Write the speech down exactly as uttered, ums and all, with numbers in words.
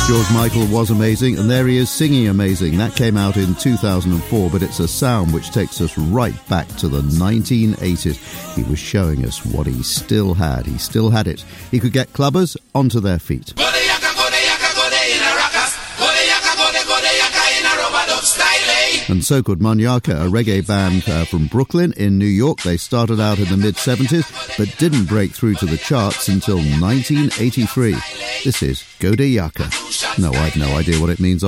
George Michael was amazing, and there he is singing amazing. That came out in two thousand four, but it's a sound which takes us right back to the nineteen eighties. He was showing us what he still had. He still had it. He could get clubbers onto their feet. And so could Manyaka, a reggae band uh, from Brooklyn in New York. They started out in the mid-seventies, but didn't break through to the charts until nineteen eighty-three. This is Gode Yaka. No, I've no idea what it means.